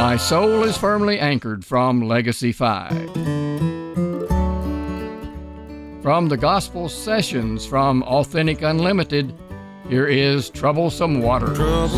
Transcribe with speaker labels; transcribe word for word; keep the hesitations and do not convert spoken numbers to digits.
Speaker 1: My soul is firmly anchored from Legacy five. From the Gospel Sessions from Authentic Unlimited, here is Troublesome Waters.